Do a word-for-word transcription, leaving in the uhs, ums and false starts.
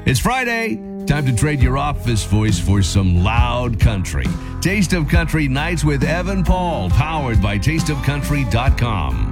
It's Friday. Time to trade your office voice for some loud country. Taste of Country Nights with Evan Paul, powered by taste of country dot com.